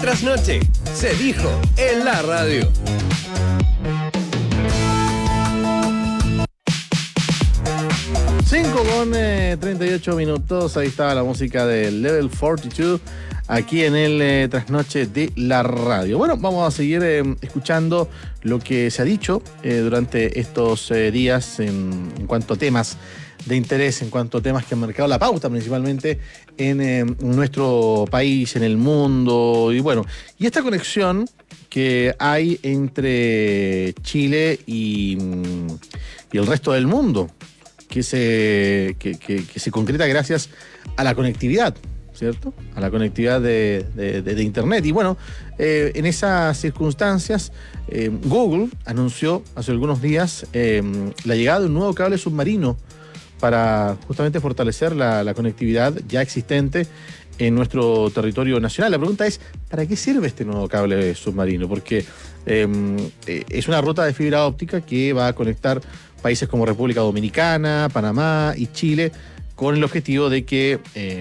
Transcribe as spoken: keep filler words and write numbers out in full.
trasnoche. Se dijo en la radio. cinco con treinta y ocho minutos. Ahí estaba la música de Level cuarenta y dos. Aquí en el eh, trasnoche de la radio. Bueno, vamos a seguir eh, escuchando lo que se ha dicho eh, durante estos eh, días en, en cuanto a temas de interés, en cuanto a temas que han marcado la pauta principalmente en eh, nuestro país, en el mundo. Y bueno, y esta conexión que hay entre Chile y, y el resto del mundo, que se, que, que, que se concreta gracias a la conectividad, ¿cierto? A la conectividad de, de, de, de Internet. Y bueno, eh, en esas circunstancias, eh, Google anunció hace algunos días eh, la llegada de un nuevo cable submarino para justamente fortalecer la, la conectividad ya existente en nuestro territorio nacional. La pregunta es, ¿para qué sirve este nuevo cable submarino? Porque eh, es una ruta de fibra óptica que va a conectar países como República Dominicana, Panamá y Chile, con el objetivo de que eh,